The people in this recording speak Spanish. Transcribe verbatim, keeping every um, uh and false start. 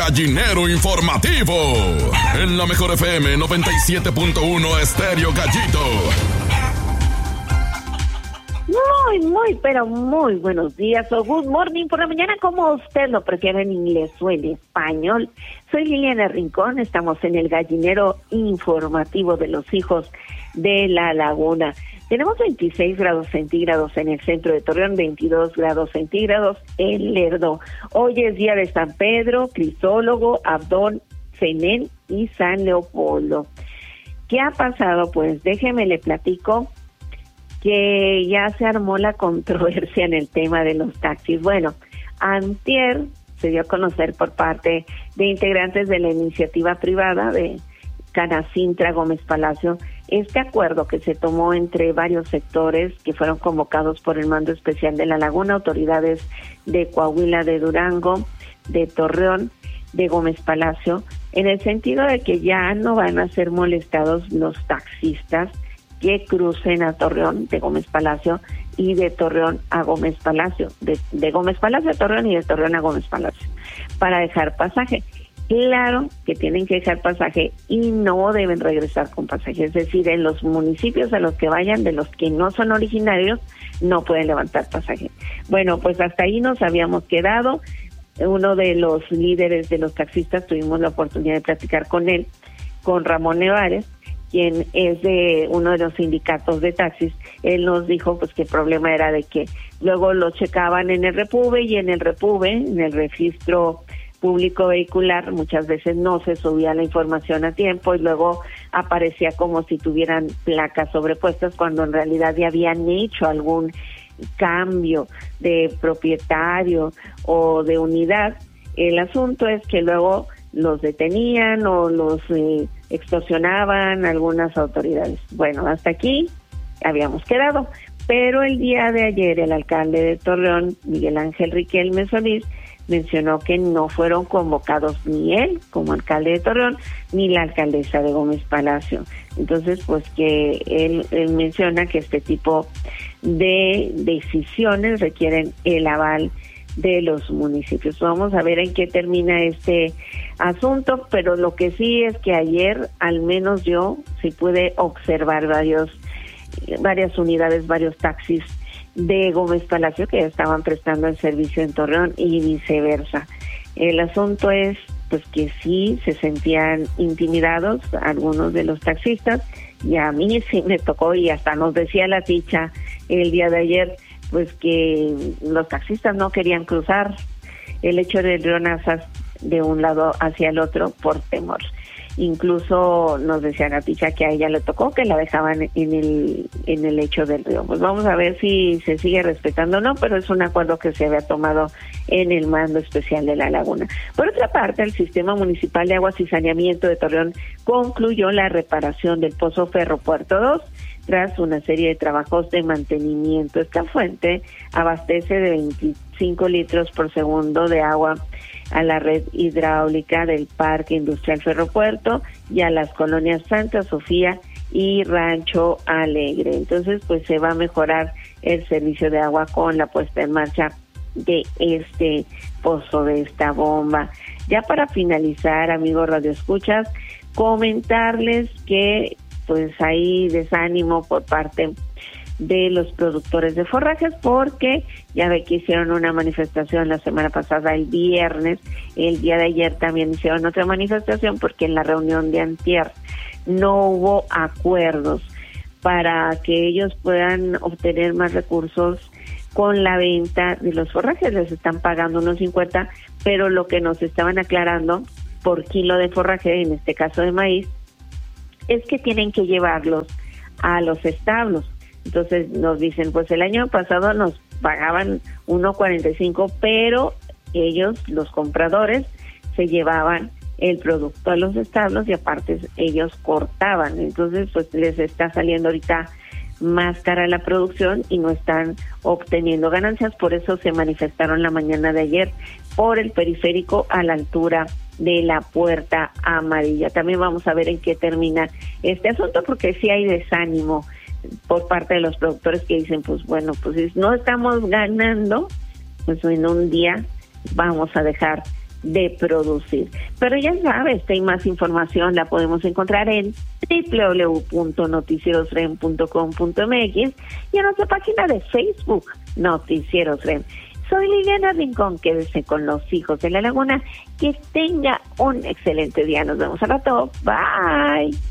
Gallinero informativo. En la mejor F M noventa y siete punto uno Estéreo Gallito. Muy, muy, pero muy buenos días o good morning por la mañana, como usted lo prefiere, en inglés o en español. Soy Liliana Rincón, estamos en el Gallinero informativo de los hijos de la Laguna. Tenemos veintiséis grados centígrados en el centro de Torreón, veintidós grados centígrados en Lerdo. Hoy es día de San Pedro, Crisólogo, Abdón, Cenén y San Leopoldo. ¿Qué ha pasado? Pues déjeme le platico que ya se armó la controversia en el tema de los taxis. Bueno, antier se dio a conocer por parte de integrantes de la iniciativa privada de Canacintra Gómez Palacio este acuerdo que se tomó entre varios sectores que fueron convocados por el Mando Especial de la Laguna, autoridades de Coahuila, de Durango, de Torreón, de Gómez Palacio, en el sentido de que ya no van a ser molestados los taxistas que crucen a Torreón de Gómez Palacio y de Torreón a Gómez Palacio, de, de Gómez Palacio a Torreón y de Torreón a Gómez Palacio, para dejar pasaje. Claro que tienen que dejar pasaje y no deben regresar con pasaje, es decir, en los municipios a los que vayan, de los que no son originarios, no pueden levantar pasaje. Bueno, pues hasta ahí nos habíamos quedado. Uno de los líderes de los taxistas, tuvimos la oportunidad de platicar con él, con Ramón Nevares, quien es de uno de los sindicatos de taxis. Él nos dijo pues que el problema era de que luego lo checaban en el Repube y en el Repube, en el registro público vehicular, muchas veces no se subía la información a tiempo y luego aparecía como si tuvieran placas sobrepuestas cuando en realidad ya habían hecho algún cambio de propietario o de unidad. El asunto es que luego los detenían o los eh, extorsionaban algunas autoridades. Bueno, hasta aquí habíamos quedado, pero el día de ayer el alcalde de Torreón, Miguel Ángel Riquelme Solís, mencionó que no fueron convocados ni él como alcalde de Torreón ni la alcaldesa de Gómez Palacio. Entonces, pues que él, él menciona que este tipo de decisiones requieren el aval de los municipios. Vamos a ver en qué termina este asunto, pero lo que sí es que ayer, al menos yo, sí pude observar varios, varias unidades, varios taxis de Gómez Palacio que estaban prestando el servicio en Torreón y viceversa. El asunto es pues que sí se sentían intimidados algunos de los taxistas, y a mí sí me tocó, y hasta nos decía la ticha el día de ayer, pues que los taxistas no querían cruzar el hecho del río Nazas de un lado hacia el otro por temor. Incluso nos decía Gaticha que a ella le tocó que la dejaban en el en el lecho del río. Pues vamos a ver si se sigue respetando o no, pero es un acuerdo que se había tomado en el Mando Especial de la Laguna. Por otra parte, el Sistema Municipal de Aguas y Saneamiento de Torreón concluyó la reparación del Pozo Ferro Puerto dos tras una serie de trabajos de mantenimiento. Esta fuente abastece de veinticinco litros por segundo de agua a la red hidráulica del Parque Industrial Ferropuerto y a las colonias Santa Sofía y Rancho Alegre. Entonces, pues se va a mejorar el servicio de agua con la puesta en marcha de este pozo, de esta bomba. Ya para finalizar, amigos radioescuchas, comentarles que pues hay desánimo por parte de los productores de forrajes, porque ya ve que hicieron una manifestación la semana pasada, el viernes, el día de ayer también hicieron otra manifestación, porque en la reunión de antier no hubo acuerdos para que ellos puedan obtener más recursos con la venta de los forrajes. Les están pagando unos cincuenta, pero lo que nos estaban aclarando por kilo de forraje, en este caso de maíz, es que tienen que llevarlos a los establos. Entonces nos dicen, pues el año pasado nos pagaban uno cuarenta y cinco, pero ellos, los compradores, se llevaban el producto a los establos y aparte ellos cortaban. Entonces pues les está saliendo ahorita más cara la producción y no están obteniendo ganancias. Por eso se manifestaron la mañana de ayer por el periférico a la altura de la Puerta Amarilla. También vamos a ver en qué termina este asunto, porque sí hay desánimo por parte de los productores que dicen, pues bueno, pues si no estamos ganando, pues en un día vamos a dejar de producir. Pero ya sabes, esta y más información la podemos encontrar en doble u doble u doble u punto noticieros rem punto com punto m x y en nuestra página de Facebook, Noticieros Rem. Soy Liliana Rincón, quédese con los hijos de la laguna, que tenga un excelente día. Nos vemos al rato. Bye.